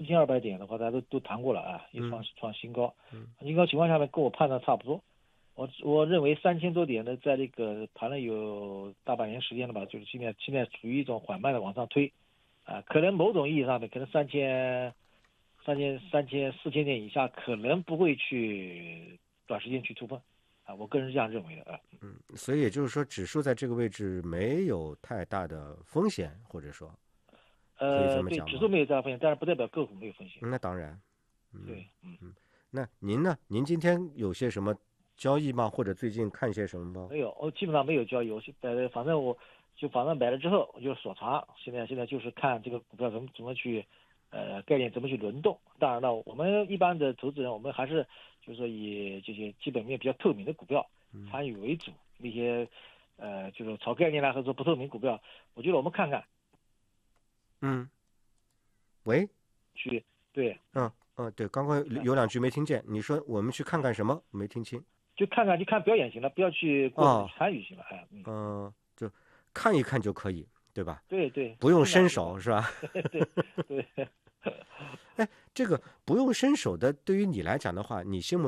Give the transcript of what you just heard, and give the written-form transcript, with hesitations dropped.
7200点的话，大家都谈过了啊，也创新高。 嗯新高情况下面跟我判断差不多。我认为3000多点呢，在这个盘了有大半年时间了吧，就是现在处于一种缓慢的往上推，啊，可能某种意义上面，可能4000点以下，可能不会去短时间去突破，啊，我个人是这样认为的啊。 所以也就是说，指数在这个位置没有太大的风险，或者说可以这么对， 讲吗？ 指数没有这样风险，但是不代表个股没有风险。 那当然。 对， 那您呢？您今天有些什么交易吗？或者最近看些什么吗？ 没有，我基本上没有交易，反正买了之后我就锁仓，现在就是看这个股票怎么去，概念怎么去轮动。当然了，我们一般的投资人，我们还是就是说以这些基本面比较透明的股票参与为主，那些就是炒概念啦或者说不透明股票，我觉得我们看看喂， 对， 对，刚刚有两句没听见，你说我们去看看什么？没听清。 就看表演型的，不要去过度参与型的， 就看一看就可以，对吧？ 对， 不用伸手是吧？ 对。 哎，这个不用伸手的，对于你来讲的话，你心目